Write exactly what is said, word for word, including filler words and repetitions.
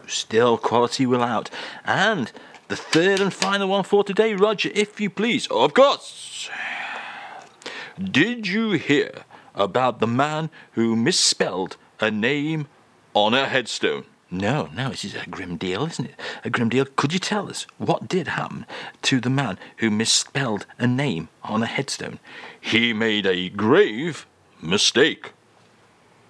still quality will out. And the third and final one for today, Roger, if you please. Of course. Did you hear about the man who misspelled a name on a headstone? No, no, this is a grim deal, isn't it? A grim deal. Could you tell us what did happen to the man who misspelled a name on a headstone? He made a grave mistake.